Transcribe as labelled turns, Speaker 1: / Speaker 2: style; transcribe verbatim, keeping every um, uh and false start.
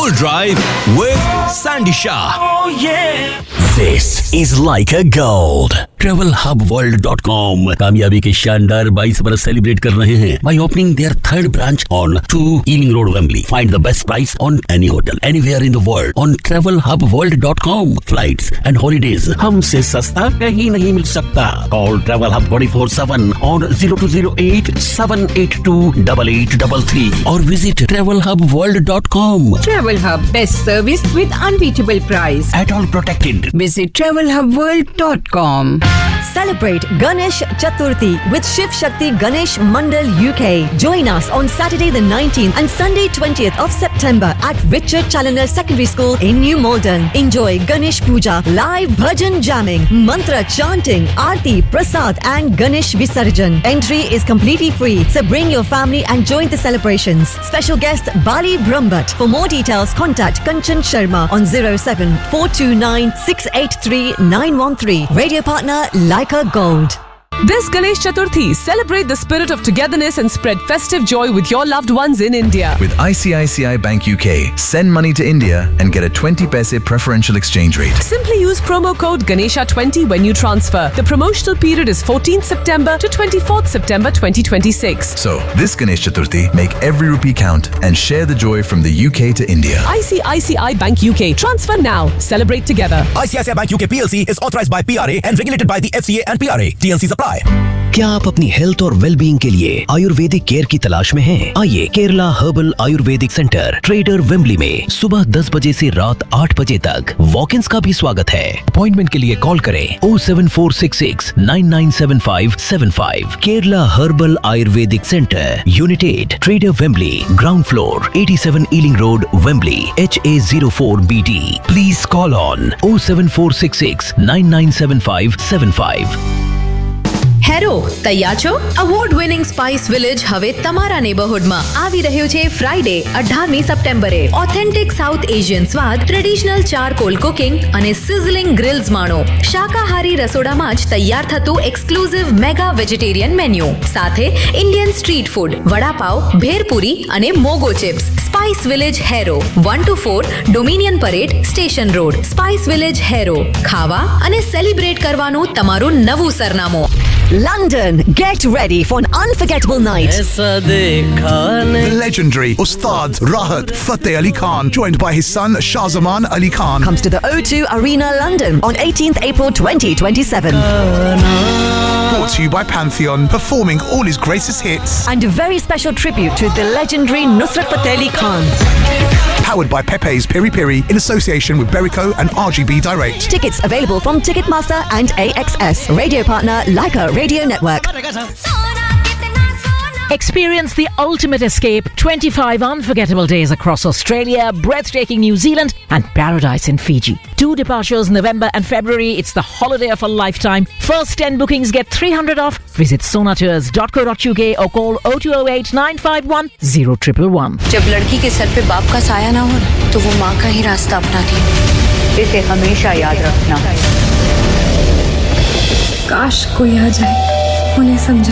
Speaker 1: cool drive with Sandy Shah.
Speaker 2: Oh yeah.
Speaker 3: This is Leica Gold. travel hub world dot com कामयाबी के शानदार बाईस बरस celebrate कर रहे हैं by opening their third branch on two Ealing Road, Wembley. Find the best price on any hotel anywhere in the world on travel hub world dot com. Flights and holidays हमसे सस्ता कहीं नहीं मिल सकता. Call Travel Hub twenty-four seven on zero two zero eight seven eight two eight eight three three or visit travel hub world dot com.
Speaker 4: Travel Hub, best service with unbeatable price.
Speaker 3: At all protected.
Speaker 4: Visit travel hub world dot com.
Speaker 5: Celebrate Ganesh Chaturthi with Shiv Shakti Ganesh Mandal U K. Join us on Saturday the nineteenth and Sunday twentieth of September at Richard Challoner Secondary School in New Malden. Enjoy Ganesh Puja, live bhajan jamming, mantra chanting, Aarti, Prasad and Ganesh Visarjan. Entry is completely free, so bring your family and join the celebrations. Special guest Bali Brahmbhatt. For more details, contact Kanchan Sharma on zero seven four two nine six eight three nine one three. Radio partner Leica Gold.
Speaker 6: This Ganesh Chaturthi, celebrate the spirit of togetherness and spread festive joy with your loved ones in India.
Speaker 7: With I C I C I Bank U K, send money to India and get a twenty paise preferential exchange rate.
Speaker 6: Simply use promo code Ganesha twenty when you transfer. The promotional period is fourteenth September to twenty-fourth September twenty twenty-six.
Speaker 7: So, this Ganesh Chaturthi, make every rupee count and share the joy from the U K to India.
Speaker 6: I C I C I Bank U K. Transfer now. Celebrate together.
Speaker 8: I C I C I Bank U K P L C is authorized by P R A and regulated by the F C A and P R A. T N Cs apply.
Speaker 3: क्या आप अपनी health और wellbeing के लिए Ayurvedic care की तलाश में हैं? आइए Kerala herbal Ayurvedic centre trader Wembley में सुबह दस बजे से रात आठ बजे तक वॉक-इन्स का भी स्वागत है. अपॉइंटमेंट के लिए कॉल करें oh seven four six six nine nine seven five seven five. Kerala herbal Ayurvedic centre, unit eight, trader Wembley, ground floor, eighty-seven ailing road, Wembley, H A zero four B D. Please call on oh seven four six six nine nine seven five seven five.
Speaker 9: હેરો તૈયાર છો? Award winning spice village હવે તમારા નેબરહુડમાં આવી રહ્યું છે. Friday અઢારમી સપ્ટેમ્બરે authentic south Asian સ્વાદ, ટ્રેડિશનલ ચારકોલ કુકિંગ અને સિઝલિંગ ગ્રિલ્સ માણો. શાકાહારી રસોડામાં જ તૈયાર થતું એક્સક્લુઝિવ મેગા વેજીટેરિયન મેન્યુ સાથે ઇન્ડિયન સ્ટ્રીટ ફૂડ, વડાપાવ, ભેરપુરી અને મોગો chips. Spice village હેરો one two four dominion parade, station road. Spice village હેરો, ખાવા અને સેલિબ્રેટ કરવાનું તમારું નવું સરનામું.
Speaker 5: London, get ready for an unforgettable night.
Speaker 10: The legendary Ustad Rahat Fateh Ali Khan, joined by his son Shahzaman Ali Khan,
Speaker 5: comes to the O two Arena, London on eighteenth April twenty twenty-seven.
Speaker 10: Brought to you by Pantheon, performing all his greatest hits.
Speaker 5: And a very special tribute to the legendary Nusrat Fateh Ali Khan.
Speaker 10: Powered by Pepe's Piri Piri in association with Berico and R G B Direct.
Speaker 5: Tickets available from Ticketmaster and A X S. Radio partner Leica Radio Network.
Speaker 11: Experience the ultimate escape. twenty-five unforgettable days across Australia, breathtaking New Zealand and paradise in Fiji. Two departures November and February. It's the holiday of a lifetime. First ten bookings get three hundred off. Visit sonatours dot co dot uk or call oh two oh eight nine five one oh one one one.
Speaker 12: जब लड़की के sir पे बाप का साया ना हो तो वो माँ का ही रास्ता अपनाती है. इसे हमेशा याद रखना.
Speaker 13: काश कोई आ जाए, उन्हें समझा